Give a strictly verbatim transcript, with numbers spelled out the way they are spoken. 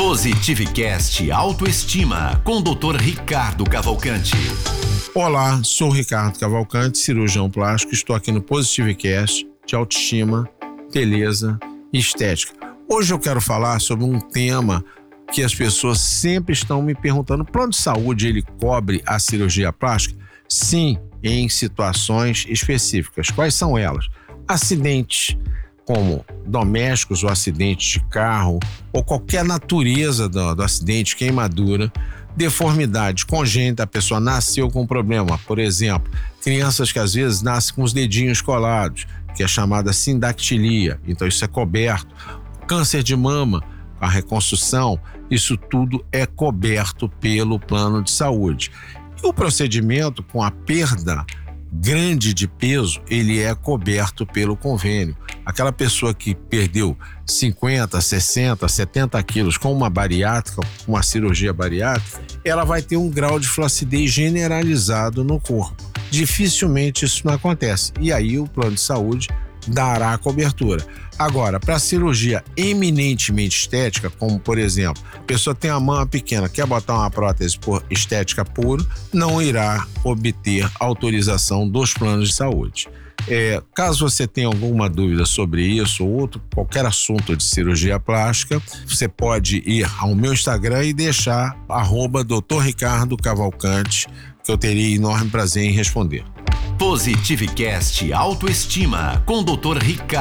Positivecast Autoestima, com doutor Ricardo Cavalcante. Olá, sou o Ricardo Cavalcante, cirurgião plástico. Estou aqui no Positivecast de autoestima, beleza e estética. Hoje eu quero falar sobre um tema que as pessoas sempre estão me perguntando. O plano de saúde, ele cobre a cirurgia plástica? Sim, em situações específicas. Quais são elas? Acidentes, como domésticos ou acidentes de carro, ou qualquer natureza do, do acidente, queimadura, deformidade congênita, a pessoa nasceu com um problema, por exemplo, crianças que às vezes nascem com os dedinhos colados, que é chamada sindactilia, então isso é coberto, câncer de mama, a reconstrução, isso tudo é coberto pelo plano de saúde. E o procedimento com a perda grande de peso, ele é coberto pelo convênio. Aquela pessoa que perdeu cinquenta, sessenta, setenta quilos com uma bariátrica, com uma cirurgia bariátrica, ela vai ter um grau de flacidez generalizado no corpo. Dificilmente isso não acontece. E aí o plano de saúde dará a cobertura. Agora, para cirurgia eminentemente estética, como por exemplo, a pessoa tem a mama pequena, quer botar uma prótese por estética pura, não irá obter autorização dos planos de saúde. É, caso você tenha alguma dúvida sobre isso ou outro, qualquer assunto de cirurgia plástica, você pode ir ao meu Instagram e deixar arroba doutor Ricardo Cavalcante, que eu teria enorme prazer em responder. Positivecast Autoestima, com doutor Ricardo